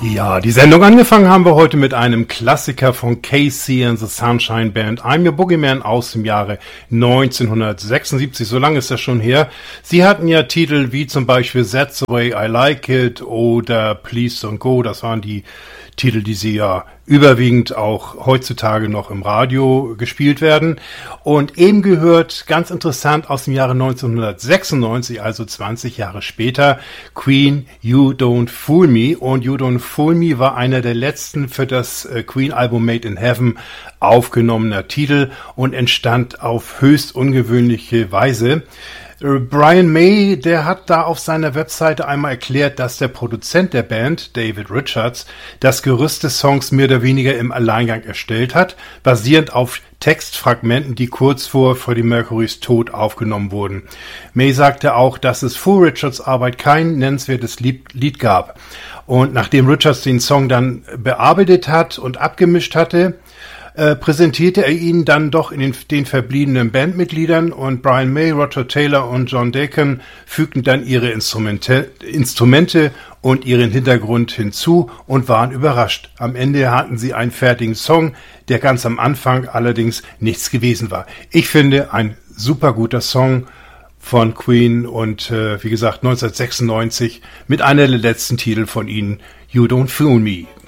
Ja, die Sendung angefangen haben wir heute mit einem Klassiker von KC and the Sunshine Band, I'm Your Boogeyman aus dem Jahre 1976, so lange ist das schon her. Sie hatten ja Titel wie zum Beispiel That's the Way I Like It oder Please Don't Go, das waren die Titel, die sie ja überwiegend auch heutzutage noch im Radio gespielt werden. Und eben gehört, ganz interessant, aus dem Jahre 1996, also 20 Jahre später, Queen, You Don't Fool Me. Und You Don't Fool Me war einer der letzten für das Queen-Album Made in Heaven aufgenommener Titel und entstand auf höchst ungewöhnliche Weise. Brian May, der hat da auf seiner Webseite einmal erklärt, dass der Produzent der Band, David Richards, das Gerüst des Songs mehr oder weniger im Alleingang erstellt hat, basierend auf Textfragmenten, die kurz vor Freddie Mercurys Tod aufgenommen wurden. May sagte auch, dass es vor Richards Arbeit kein nennenswertes Lied gab. Und nachdem Richards den Song dann bearbeitet hat und abgemischt hatte, präsentierte er ihn dann doch in den verbliebenen Bandmitgliedern und Brian May, Roger Taylor und John Deacon fügten dann ihre Instrumente und ihren Hintergrund hinzu und waren überrascht. Am Ende hatten sie einen fertigen Song, der ganz am Anfang allerdings nichts gewesen war. Ich finde, ein super guter Song von Queen und wie gesagt 1996 mit einer der letzten Titel von ihnen, You Don't Fool Me.